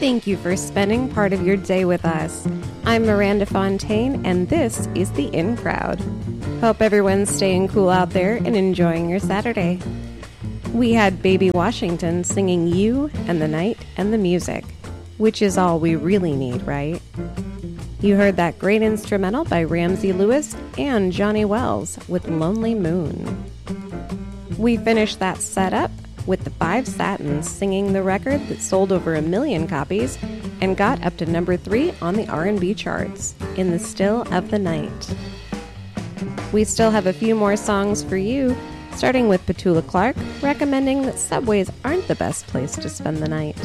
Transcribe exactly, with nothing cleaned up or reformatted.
Thank you for spending part of your day with us. I'm Miranda Fontaine, and this is The In Crowd. Hope everyone's staying cool out there and enjoying your Saturday. We had Baby Washington singing You and the Night and the Music, which is all we really need, right? You heard that great instrumental by Ramsey Lewis and Johnny Wells with Lonely Moon. We finished that set up with the Five Satins singing the record that sold over a million copies and got up to number three on the R and B charts, In the Still of the Night. We still have a few more songs for you, starting with Petula Clark, recommending that subways aren't the best place to spend the night.